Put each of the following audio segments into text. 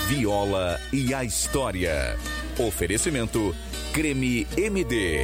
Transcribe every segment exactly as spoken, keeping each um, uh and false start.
viola e a história. Oferecimento Creme M D.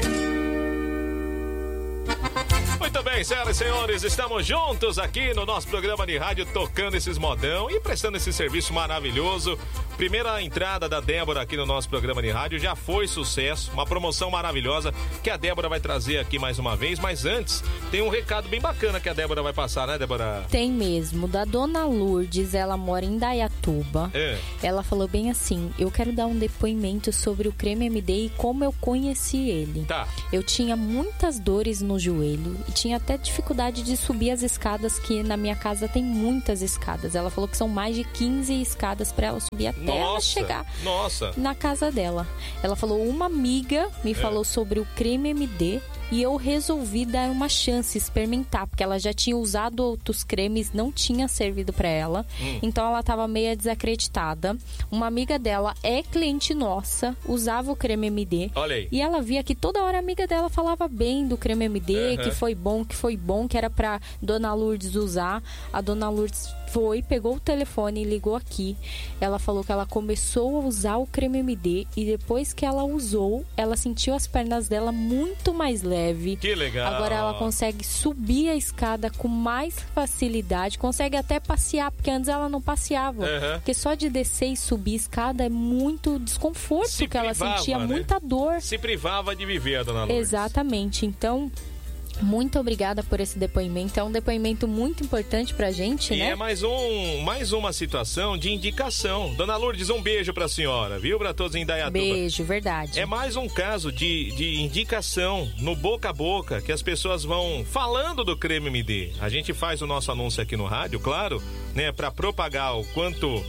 Muito bem, senhoras e senhores, estamos juntos aqui no nosso programa de rádio, tocando esses modão e prestando esse serviço maravilhoso. Primeira entrada da Débora aqui no nosso programa de rádio já foi sucesso, uma promoção maravilhosa que a Débora vai trazer aqui mais uma vez, mas antes tem um recado bem bacana que a Débora vai passar, né, Débora? Tem mesmo, da Dona Lourdes, ela mora em Indaiatuba. É. Ela falou bem assim: eu quero dar um depoimento sobre o Creme M D e como eu conheci ele. Tá. Eu tinha muitas dores no joelho e tinha até dificuldade de subir as escadas, que na minha casa tem muitas escadas. Ela falou que são mais de quinze escadas para ela subir até nossa, ela chegar nossa. na casa dela. Ela falou, uma amiga me é. falou sobre o Creme M D e eu resolvi dar uma chance, experimentar, porque ela já tinha usado outros cremes, não tinha servido para ela. Hum. Então ela tava meio desacreditada. Uma amiga dela é cliente nossa, usava o Creme M D. Olha aí. E ela via que toda hora a amiga dela falava bem do Creme M D, uhum. que foi bom, que foi bom, que era pra Dona Lourdes usar. A Dona Lourdes foi, pegou o telefone e ligou aqui. Ela falou que ela começou a usar o Creme M D e depois que ela usou, ela sentiu as pernas dela muito mais leve. Que legal. Agora ela consegue subir a escada com mais facilidade, consegue até passear, porque antes ela não passeava. Uhum. Porque só de descer e subir a escada é muito desconforto, Se que ela privava, sentia né? muita dor. Se privava de viver, a Dona Lourdes. Exatamente. Então, muito obrigada por esse depoimento. É um depoimento muito importante pra gente, e né? E é mais, um, mais uma situação de indicação. Dona Lourdes, um beijo pra senhora, viu? Pra todos em Indaiatuba. Beijo, verdade. É mais um caso de, de indicação no boca a boca, que as pessoas vão falando do Creme M D. A gente faz o nosso anúncio aqui no rádio, claro, né? Pra propagar o quanto,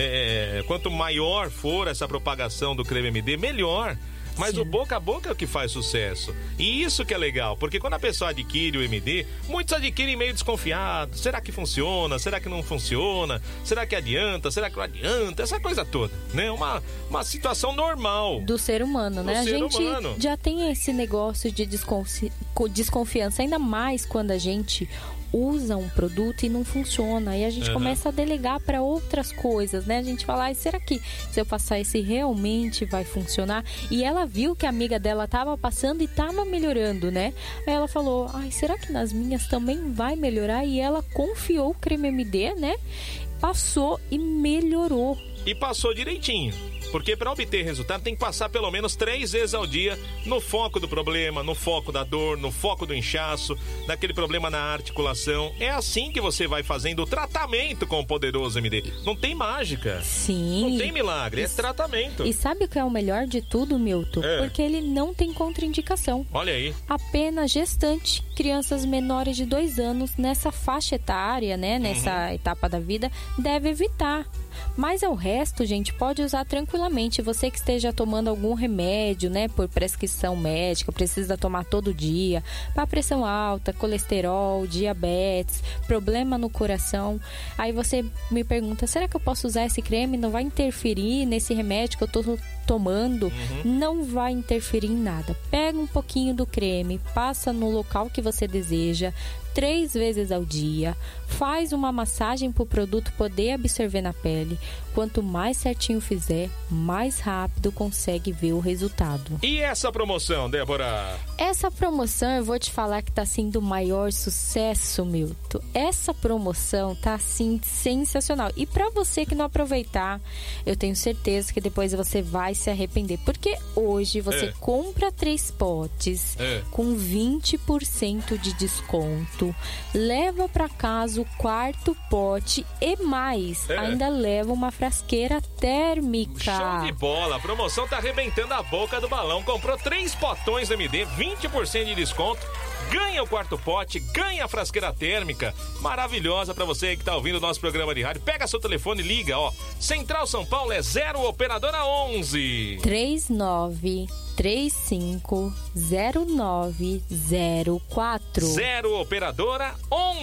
é, quanto maior for essa propagação do Creme M D, melhor. Mas Sim. o boca a boca é o que faz sucesso. E isso que é legal, porque quando a pessoa adquire o M D, muitos adquirem meio desconfiados. Será que funciona? Será que não funciona? Será que adianta? Será que não adianta? Essa coisa toda, né? Uma, uma situação normal. Do ser humano, né? Do a ser gente humano. já tem esse negócio de desconfi... desconfiança, ainda mais quando a gente usa um produto e não funciona, e a gente uhum. começa a delegar para outras coisas, né? A gente fala, ah, será que se eu passar esse realmente vai funcionar? E ela viu que a amiga dela tava passando e tava melhorando, né? Aí ela falou, ai, será que nas minhas também vai melhorar? E ela confiou o Creme M D, né? Passou e melhorou. E passou direitinho. Porque para obter resultado tem que passar pelo menos três vezes ao dia no foco do problema, no foco da dor, no foco do inchaço, daquele problema na articulação. É assim que você vai fazendo o tratamento com o poderoso M D. Não tem mágica. Sim. Não tem milagre, e, é tratamento. E sabe o que é o melhor de tudo, Milton? É. Porque ele não tem contraindicação. Olha aí. Apenas gestante, crianças menores de dois anos, nessa faixa etária, né? Nessa uhum. etapa da vida, deve evitar. Mas o resto, gente, pode usar tranquilamente. Você que esteja tomando algum remédio, né, por prescrição médica, precisa tomar todo dia, para pressão alta, colesterol, diabetes, problema no coração. Aí você me pergunta, será que eu posso usar esse creme? Não vai interferir nesse remédio que eu tô tomando? Uhum. Não vai interferir em nada. Pega um pouquinho do creme, passa no local que você deseja, três vezes ao dia, faz uma massagem para o produto poder absorver na pele. Quanto mais certinho fizer, mais rápido consegue ver o resultado. E essa promoção, Débora? Essa promoção, eu vou te falar que está sendo o maior sucesso, Milton. Essa promoção tá assim sensacional. E para você que não aproveitar, eu tenho certeza que depois você vai se arrepender, porque hoje você é. compra três potes é. com vinte por cento de desconto. Leva para casa o quarto pote e mais, é. ainda leva uma frasqueira térmica. Show de bola, a promoção tá arrebentando a boca do balão. Comprou três potões M D, vinte por cento de desconto, ganha o quarto pote, ganha a frasqueira térmica, maravilhosa pra você que tá ouvindo o nosso programa de rádio. Pega seu telefone e liga, ó, Central São Paulo é zero operadora onze três nove três cinco zero nove zero quatro zero operadora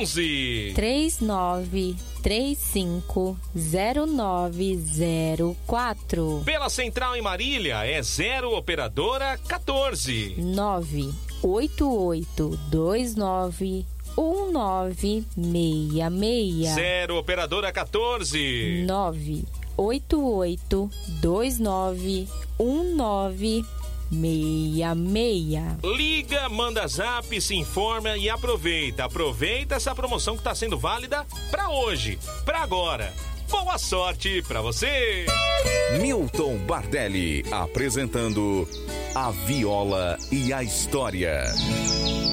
onze três nove três cinco zero nove zero quatro. Pela Central em Marília é zero operadora quatorze nove oito oito dois nove um nove seis seis zero operadora quatorze nove oito oito dois nove um nove seis seis. Liga, manda zap, se informa e aproveita. Aproveita essa promoção que está sendo válida para hoje, para agora. Boa sorte para você! Milton Bardelli apresentando A Viola e a História.